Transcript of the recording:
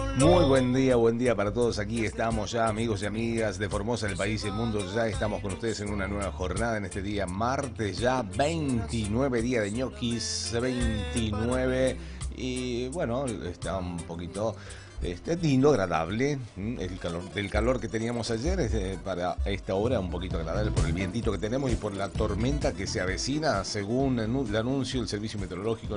Muy buen día para todos. Aquí estamos ya, amigos y amigas de Formosa, el país y el mundo. Ya estamos con ustedes en una nueva jornada en este día, martes, ya 29 día de ñoquis, 29. Y bueno, está un poquito lindo, agradable. El calor, del calor que teníamos ayer para esta hora un poquito agradable por el vientito que tenemos y por la tormenta que se avecina, según el anuncio del Servicio Meteorológico